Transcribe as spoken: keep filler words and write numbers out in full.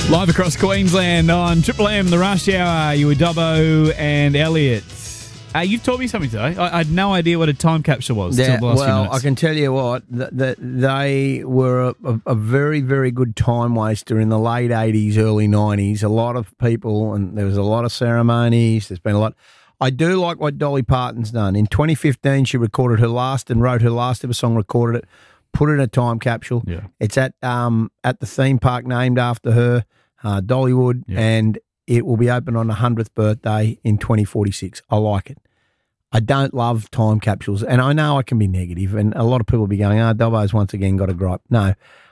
Live across Queensland on Triple M, the Rush Hour. You were Dubbo and Elliot. Uh, you've taught me something today. I, I had no idea what a time capsule was. Yeah, till the last few well, minutes. I can tell you what, th- th- they were a, a, a very, very good time waster in the late eighties, early nineties. A lot of people, and there was a lot of ceremonies. There's been a lot. I do like what Dolly Parton's done. In twenty fifteen, she recorded her last and wrote her last ever song, recorded it, put it in a time capsule. Yeah. It's at um at the theme park named after her, uh, Dollywood, Yeah. and it will be open on her hundredth birthday in twenty forty-six. I like it. I don't love time capsules, and I know I can be negative, and a lot of people will be going, oh, Dobbo's once again got a gripe. No,